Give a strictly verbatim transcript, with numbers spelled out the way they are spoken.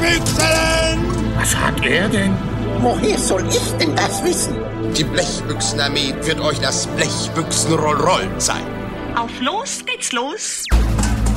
Blechbüchsen! Was hat er denn? Woher soll ich denn das wissen? Die Blechbüchsenarmee wird euch das Blechbüchsenroll-Rollen zeigen. Auf los geht's los!